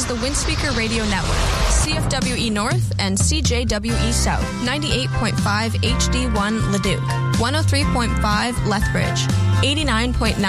the Windspeaker Radio Network, CFWE North and CJWE South, 98.5 HD1 Leduc, 103.5 Lethbridge, 89.9